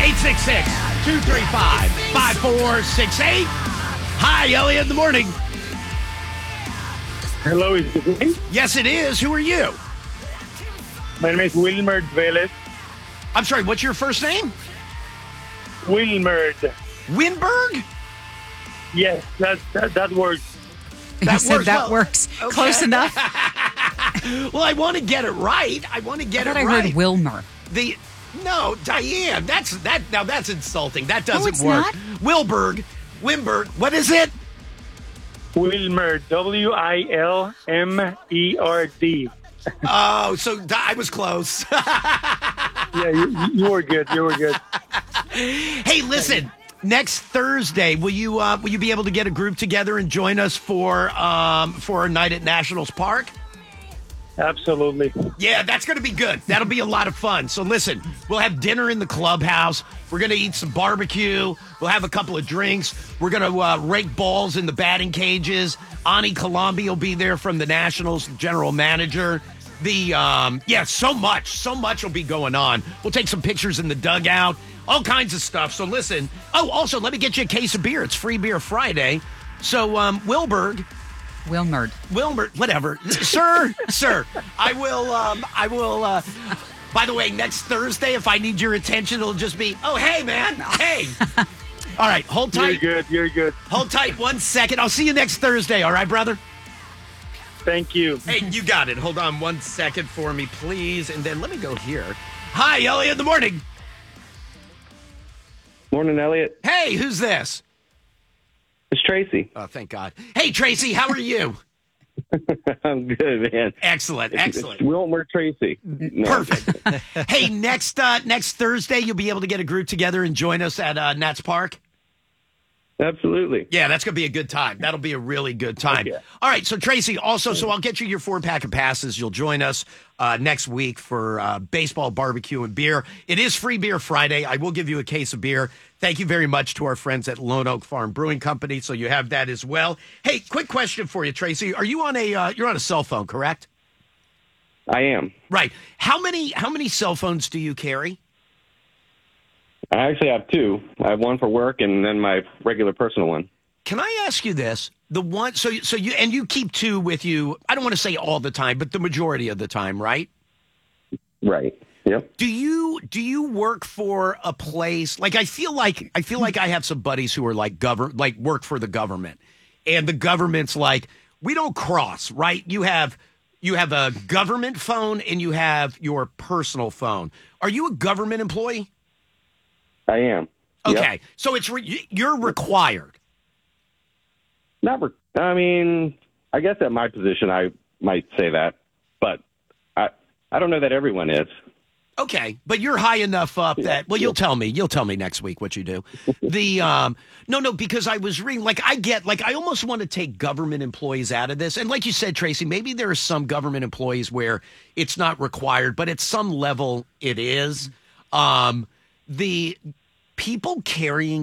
866-235-5468. Hi, Elliot in the morning. Hello, is it me? Yes, it is. Who are you? My name is Wilmer Velez. I'm sorry, what's your first name? Wilmer. Winberg? Yes, that works. You said works that well. works. Okay. Close enough. Well, I want to get it right. I heard Wilmer. No, Diane, that's insulting. That doesn't it's work. not. Wimberg, what is it? Wilmer, Wilmerd. Oh, so I was close. Yeah, you were good. You were good. Hey, listen. Next Thursday, will you be able to get a group together and join us for a night at Nationals Park? Absolutely. Yeah, that's going to be good. That'll be a lot of fun. So listen, we'll have dinner in the clubhouse. We're going to eat some barbecue. We'll have a couple of drinks. We're going to rake balls in the batting cages. Ani Colombi will be there from the Nationals, general manager. So much will be going on. We'll take some pictures in the dugout, all kinds of stuff. So listen. Oh, also, let me get you a case of beer. It's Free Beer Friday. So, Wilmer, whatever. Sir, I will, by the way, next Thursday, if I need your attention, it'll just be, oh, hey, man, hey. All right, hold tight. You're good. Hold tight 1 second. I'll see you next Thursday, all right, brother? Thank you. Hey, you got it. Hold on 1 second for me, please. And then let me go here. Hi, Elliot in the morning. Morning, Elliot. Hey, who's this? It's Tracy. Oh, thank God. Hey, Tracy, how are you? I'm good, man. Excellent. It's Wilmer Tracy. No. Perfect. Hey, next Thursday, you'll be able to get a group together and join us at Nats Park? Absolutely. Yeah, that's going to be a good time. That'll be a really good time. Okay. All right, so Tracy, also, so I'll get you your 4-pack of passes. You'll join us next week for baseball, barbecue, and beer. It is Free Beer Friday. I will give you a case of beer. Thank you very much to our friends at Lone Oak Farm Brewing Company, so you have that as well. Hey, quick question for you, Tracy. Are you on you're on a cell phone, correct? I am. Right. How many cell phones do you carry? I actually have two. I have one for work and then my regular personal one. Can I ask you this? The one, so you keep two with you. I don't want to say all the time, but the majority of the time, right? Right. Yep. Do you work for a place like I feel like I have some buddies who are like work for the government, and the government's like, we don't cross, right? You have a government phone and you have your personal phone. Are you a government employee? I am. Okay, Yep. so you're required. I mean, I guess at my position I might say that, but I don't know that everyone is. Okay, but you're high enough up that you'll tell me next week what you do. No, because I was reading I almost want to take government employees out of this. And like you said, Tracy, maybe there are some government employees where it's not required, but at some level it is. The people carrying